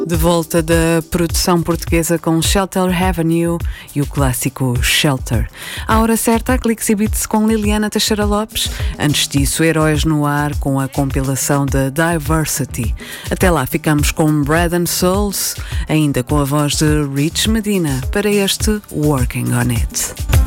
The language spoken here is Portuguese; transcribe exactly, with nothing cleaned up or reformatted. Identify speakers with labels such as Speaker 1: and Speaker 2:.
Speaker 1: De volta da produção portuguesa com Shelter Avenue e o clássico Shelter. À hora certa, a Cliques e Beats com Liliana Teixeira Lopes. Antes disso, Heróis no Ar com a compilação da Diversity. Até lá ficamos com Bread and Souls, ainda com a voz de Rich Medina, para este Working on It.